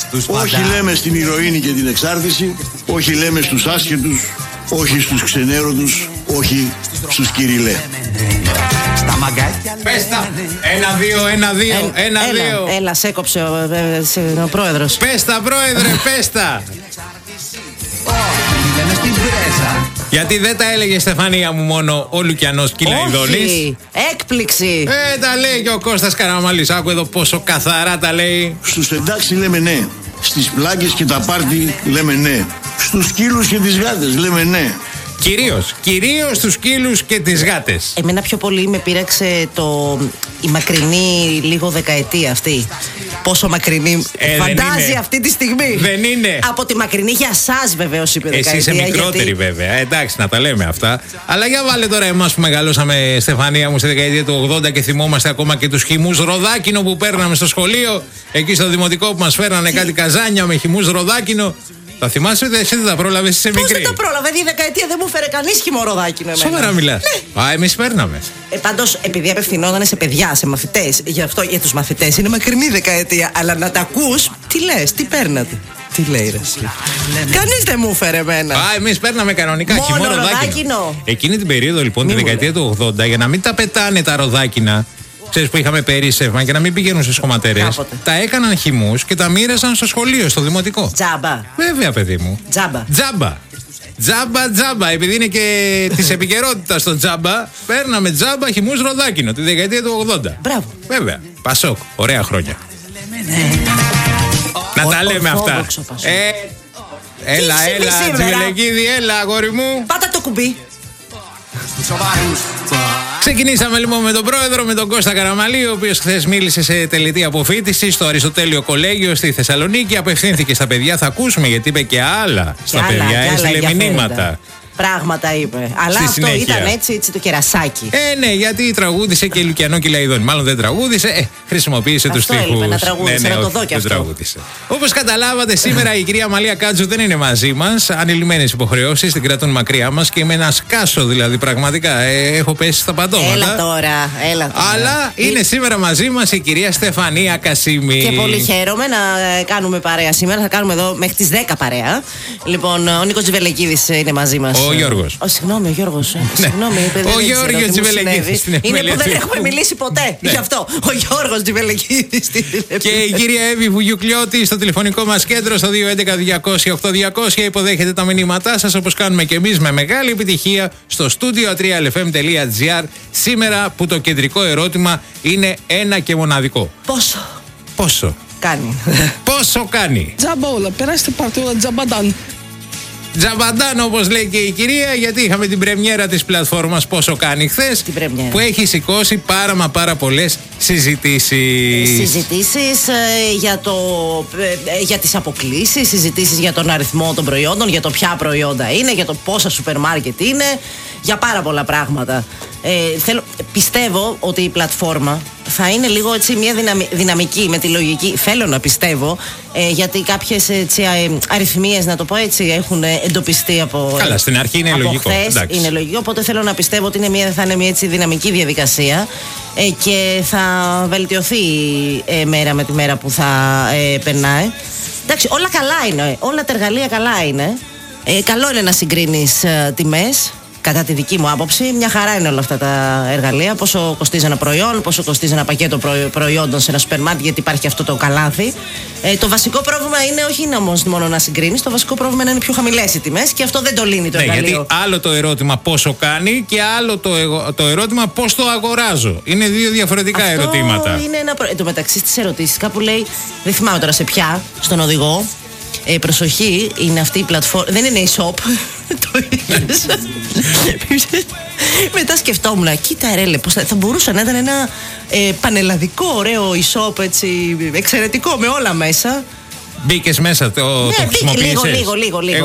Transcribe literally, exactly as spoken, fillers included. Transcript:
Όχι λέμε στην ηρωίνη και την εξάρτηση, όχι λέμε στους άσχετους, όχι στους ξενέρωτους, όχι στους κυριλέ. Πες τα! Ένα, δύο, ένα, δύο, Ε, ένα, έλα, δύο. Έλα, σε έκοψε ο, ε, ε, ο πρόεδρος. Πες τα, πρόεδρε, πες τα! Γιατί δεν τα έλεγε, Στεφανία μου, μόνο ο Λουκιανός Κυλαϊδόνης? Όχι, έκπληξη. Ε, τα λέει και ο Κώστας Καραμαλής. Άκου εδώ πόσο καθαρά τα λέει. Στους εντάξει λέμε ναι. Στις πλάκες και τα πάρτι λέμε ναι. Στους σκύλους και τις γάτες λέμε ναι. Κυρίως, κυρίως τους σκύλους και τις γάτες. Εμένα πιο πολύ με πείραξε το, η μακρινή λίγο δεκαετία αυτή. Πόσο μακρινή Ε, δεν φαντάζει είναι. αυτή τη στιγμή. Δεν είναι. Από τη μακρινή για εσάς βεβαίως είπε Εσύ δεκαετία. είσαι μικρότερη γιατί... βέβαια. Ε, εντάξει, να τα λέμε αυτά. Αλλά για βάλε τώρα εμάς που μεγαλώσαμε, Στεφανία μου, στη δεκαετία του ογδόντα και θυμόμαστε ακόμα και τους χυμούς ροδάκινο που παίρναμε στο σχολείο. Εκεί στο δημοτικό που μας φέρνανε κάτι καζάνια με χυμούς ροδάκινο. Τα θυμάσαι ότι εσύ δεν τα πρόλαβες, είσαι Πώς μικρή? δεν τα πρόλαβε, η δεκαετία δεν μου φέρε κανείς χυμωροδάκινο εμένα. Σοβαρά μιλάς? Ναι. Α, εμείς παίρναμε. Ε, πάντως, επειδή απευθυνόταν σε παιδιά, σε μαθητές, γι' αυτό για τους μαθητές είναι μακρινή δεκαετία. Αλλά να τα ακούς, τι λες, τι παίρνατε. Τι λέει ρε εσύ. Κανείς δεν μου φέρε εμένα. Α, εμείς παίρναμε κανονικά Μόνο χυμό ροδάκινο. ροδάκινο. Εκείνη την περίοδο λοιπόν, Μη τη μου δεκαετία του ογδόντα, για να μην τα πετάνε τα ροδάκινα, ξέρεις που είχαμε περίσσευμα και να μην πηγαίνουν στις χωματερές, Κάποτε. τα έκαναν χυμούς και τα μοίραζαν στο σχολείο, στο δημοτικό. Τζάμπα. Βέβαια, παιδί μου. Τζάμπα. Τζάμπα. Τζάμπα, τζάμπα. Επειδή είναι και τη επικαιρότητα στο τζάμπα, παίρναμε τζάμπα χυμούς ροδάκινο τη δεκαετία του ογδόντα. Μπράβο. Βέβαια. Πασόκ. Ωραία χρόνια. Να Ο- τα λέμε αυτά. ορθόδοξο Πασόκ. Ε, έλα, Τι έλα, συμβεί σήμερα? Τζιβελεκίδη, έλα, αγόρι μου. Πάτα το κουμπί. Ξεκινήσαμε λοιπόν με τον πρόεδρο, με τον Κώστα Καραμαλή, ο οποίος χθες μίλησε σε τελετή αποφοίτηση στο Αριστοτέλειο Κολέγιο στη Θεσσαλονίκη. Απευθύνθηκε στα παιδιά, θα ακούσουμε γιατί είπε και άλλα στα Κι άλλα, παιδιά, κι άλλα έστειλε ενδιαφέροντα. μηνύματα. Πράγματα είπε. Αλλά Στη αυτό συνέχεια. ήταν έτσι, έτσι το κερασάκι. Ε, ναι, γιατί τραγούδισε και Λουκιανό Κυλαϊδόνη. Μάλλον δεν τραγούδισε, ε, χρησιμοποίησε τους Αυτό στίχους. έλειπε, να τραγούδισε, να το όχι, δω κι δεν αυτό. τραγούδισε. Όπως καταλάβατε, σήμερα η κυρία Μαλία Κάτζου δεν είναι μαζί μας. Ανηλυμένες υποχρεώσεις, την κρατούν μακριά μας και με ένα σκάσο δηλαδή πραγματικά. Ε, έχω πέσει στα παντώματα. Έλα τώρα, έλα τώρα. Αλλά είναι σήμερα μαζί μας η κυρία Στεφανία Κασίμη. Και πολύ χαίρομαι να ε, κάνουμε παρέα σήμερα. Θα κάνουμε εδώ μέχρι τις δέκα παρέα. Λοιπόν, ο Νίκος Τζιβελεκίδης είναι μαζί μας. Ο Γιώργος. Ο, συγγνώμη, ο Γιώργος. ε, Συγγνώμη, παιδί, Ο δεν Γιώργος ξέρω τι μου Τζιβελεκίδης συνέβη. στην Είναι επιμέλεια που δεν του. έχουμε μιλήσει ποτέ. Ναι. Γι' αυτό. Ο Γιώργος Τζιβελεκίδης στην Και η κυρία Εύη Βουγιουκλιώτη στο τηλεφωνικό μας κέντρο στο δύο έντεκα διακόσια οκτώ διακόσια υποδέχεται τα μηνύματά σας όπως κάνουμε και εμείς με μεγάλη επιτυχία στο studio τρία ελ εφ εμ τελεία τζι άρ σήμερα που το κεντρικό ερώτημα είναι ένα και μοναδικό. Πόσο Πόσο? κάνει. Πόσο κάνει? Τζαμπόλα, περάστε παρτούλα τζαμπαντάν. Τζαμπαντάν όπως λέει και η κυρία, γιατί είχαμε την πρεμιέρα της πλατφόρμας Πόσο κάνει χθες, Την πρεμιέρα. που έχει σηκώσει πάρα μα πάρα πολλές συζητήσεις. Συζητήσεις ε, για, το, ε, για τις αποκλίσεις, συζητήσεις για τον αριθμό των προϊόντων, για το ποια προϊόντα είναι, για το πόσα σούπερ μάρκετ είναι, για πάρα πολλά πράγματα. Ε, θέλω, πιστεύω ότι η πλατφόρμα θα είναι λίγο έτσι μια δυναμι, δυναμική με τη λογική. Θέλω να πιστεύω, ε, γιατί κάποιες έτσι, ε, αριθμίες, να το πω έτσι, έχουν εντοπιστεί από. Καλά, στην αρχή είναι από λογικό, χθες. εντάξει. Είναι λογικό, οπότε θέλω να πιστεύω ότι είναι μια, θα είναι μια έτσι δυναμική διαδικασία ε, και θα βελτιωθεί ε, μέρα με τη μέρα που θα ε, περνάει. Εντάξει, όλα καλά είναι. Όλα τα εργαλεία καλά είναι. Ε, καλό είναι να συγκρίνεις ε, τιμές. Κατά τη δική μου άποψη, μια χαρά είναι όλα αυτά τα εργαλεία. Πόσο κοστίζει ένα προϊόν, πόσο κοστίζει ένα πακέτο προϊόντων σε ένα σούπερ μάρκετ, γιατί υπάρχει αυτό το καλάθι. Ε, το βασικό πρόβλημα είναι όχι είναι όμως μόνο να συγκρίνεις, το βασικό πρόβλημα είναι να είναι πιο χαμηλές οι τιμές και αυτό δεν το λύνει το Ναι, εργαλείο. γιατί άλλο το ερώτημα πόσο κάνει και άλλο το, εγω- το ερώτημα πώς το αγοράζω. Είναι δύο διαφορετικά Αυτό ερωτήματα. είναι ένα. Προ... Εν τω μεταξύ στις ερωτήσεις κάπου λέει, δεν θυμάμαι τώρα σε ποια, στον οδηγό. Ε, προσοχή, είναι αυτή η πλατφόρμα. Δεν είναι e-shop. Το είδες. Μετά σκεφτόμουν, κοίτα ρε, πώς θα, θα μπορούσε να ήταν ένα ε, πανελλαδικό ωραίο e-shop, έτσι, εξαιρετικό με όλα μέσα. Μπήκες μέσα, το, Ναι, το μπήκε, χρησιμοποίησες? λίγο, λίγο, λίγο, λίγο.